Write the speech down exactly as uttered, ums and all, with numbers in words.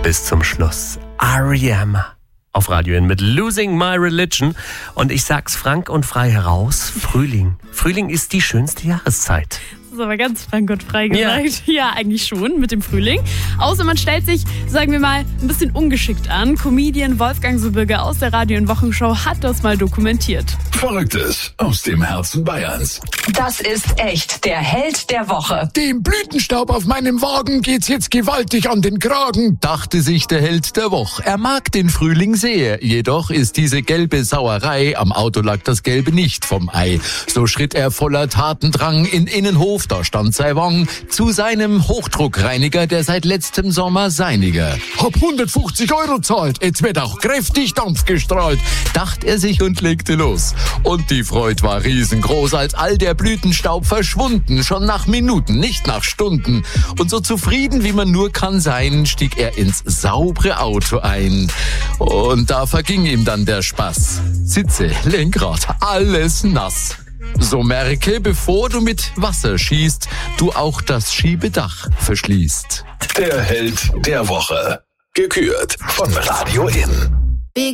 bis zum Schluss. R E M auf Radio N mit Losing My Religion. Und ich sag's frank und frei heraus, Frühling. Frühling ist die schönste Jahreszeit. Das ist aber ganz frank und frei gesagt. Ja. ja, eigentlich schon mit dem Frühling. Außer man stellt sich, sagen wir mal, ein bisschen ungeschickt an. Comedian Wolfgang Sobirge aus der Radio N Wochenshow hat das mal dokumentiert. Verrücktes aus dem Herzen Bayerns. Das ist echt der Held der Woche. Dem Blütenstaub auf meinem Wagen geht's jetzt gewaltig an den Kragen, dachte sich der Held der Woche. Er mag den Frühling sehr, jedoch ist diese gelbe Sauerei, am Auto lag das Gelbe nicht vom Ei. So schritt er voller Tatendrang in Innenhof, da stand sein Wagen, zu seinem Hochdruckreiniger, der seit letztem Sommer seiniger. Hab hundertfünfzig Euro zahlt, jetzt wird auch kräftig Dampf gestrahlt, dachte er sich und legte los. Und die Freude war riesengroß, als all der Blütenstaub verschwunden, schon nach Minuten, nicht nach Stunden. Und so zufrieden wie man nur kann sein, stieg er ins saubere Auto ein. Und da verging ihm dann der Spaß. Sitze, Lenkrad, alles nass. So merke, bevor du mit Wasser schießt, du auch das Schiebedach verschließt. Der Held der Woche. Gekürt von Radio N.